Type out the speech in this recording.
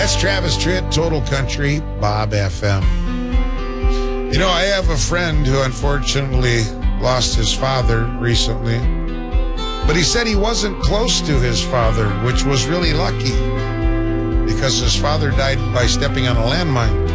That's Travis Tritt, Total Country, Bob FM. You know, I have a friend who unfortunately lost his father recently, but he said he wasn't close to his father, which was really lucky because his father died by stepping on a landmine.